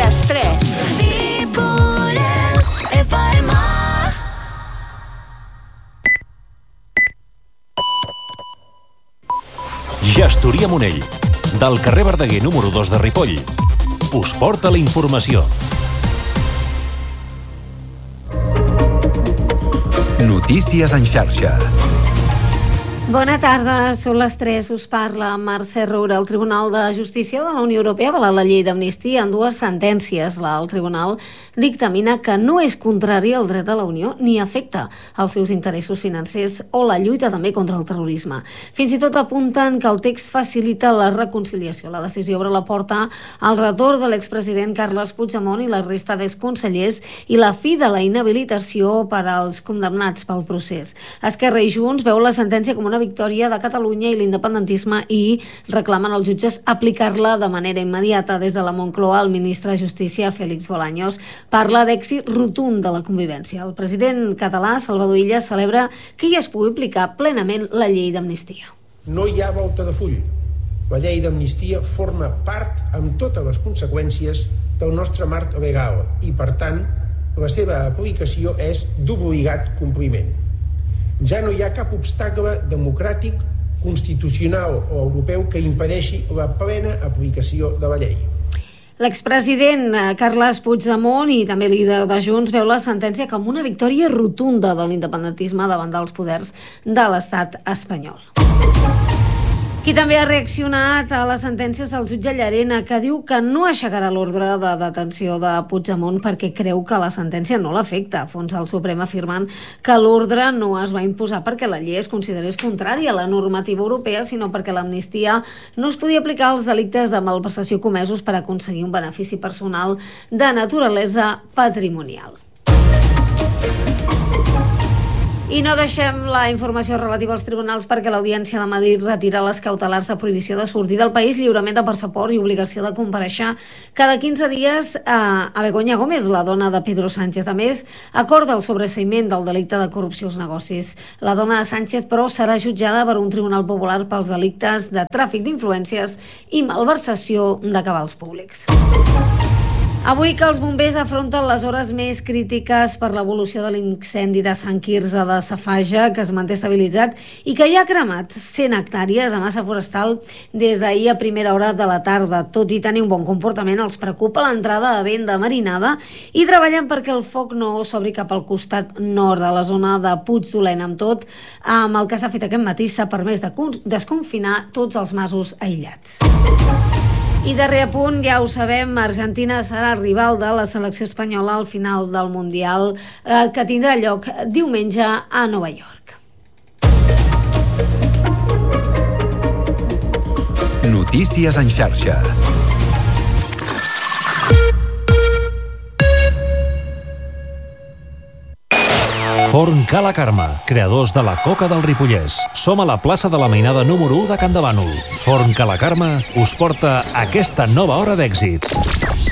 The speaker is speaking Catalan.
les 3. Ripollès FM. Gestoria Monell, del carrer Verdaguer número 2 de Ripoll, us porta la informació. Notícies en xarxa. Bona tarda, són les 3, us parla Mercè Roura. El Tribunal de Justícia de la Unió Europea avala la llei d'amnistia en 2 sentències. El Tribunal dictamina que no és contrari al dret de la Unió ni afecta els seus interessos financers o la lluita també contra el terrorisme. Fins i tot apunten que el text facilita la reconciliació. La decisió obre la porta al retorn de l'expresident Carles Puigdemont i la resta d'exconsellers i la fi de la inhabilitació per als condemnats pel procés. Esquerra i Junts veu la sentència com una victòria de Catalunya i l'independentisme i reclamen als jutges aplicar-la de manera immediata. Des de la Moncloa, el ministre de Justícia, Félix Bolaños, parla d'èxit rotund de la convivència. El president català, Salvador Illa, celebra que hi es pugui aplicar plenament la llei d'amnistia. No hi ha volta de full. La llei d'amnistia forma part, amb totes les conseqüències, del nostre marc legal i, per tant, la seva aplicació és d'obligat compliment. Ja no hi ha cap obstacle democràtic, constitucional o europeu que impedeixi la plena aplicació de la llei. L'expresident Carles Puigdemont i també líder de Junts veu la sentència com una victòria rotunda de l'independentisme davant dels poders de l'estat espanyol. Qui també ha reaccionat a les sentències del jutge Llarena, que diu que no aixecarà l'ordre de detenció de Puigdemont perquè creu que la sentència no l'afecta. Fons al Suprem afirmen que l'ordre no es va imposar perquè la llei es considerés contrària a la normativa europea, sinó perquè l'amnistia no es podia aplicar als delictes de malversació comesos per aconseguir un benefici personal de naturalesa patrimonial. I no deixem la informació relativa als tribunals perquè l'Audiència de Madrid retira les cautelars de prohibició de sortir del país, lliurament de passaport i obligació de comparèixer cada 15 dies a Begoña Gómez, la dona de Pedro Sánchez. A més, acorda el sobreseïment del delicte de corrupció als negocis. La dona de Sánchez, però, serà jutjada per un tribunal popular pels delictes de tràfic d'influències i malversació de cabals públics. Avui que els bombers afronten les hores més crítiques per l'evolució de l'incendi de Sant Quirze de Safaja, que es manté estabilitzat i que ja ha cremat 100 hectàrees de massa forestal des d'ahir a primera hora de la tarda. Tot i tenir un bon comportament, els preocupa l'entrada de vent de marinada i treballen perquè el foc no s'obri cap al costat nord de la zona de Puigdolent. Amb tot, amb el que s'ha fet aquest matí, s'ha permès desconfinar tots els masos aïllats. I darrer apunt, ja ho sabem, Argentina serà rival de la selecció espanyola al final del Mundial que tindrà lloc diumenge a Nova York. Notícies en xarxa. Forn Ca la Carme, creadors de la coca del Ripollès. Som a la plaça de la Mainada número 1 de Can de Bànol. Forn Ca la Carme us porta aquesta nova hora d'èxits.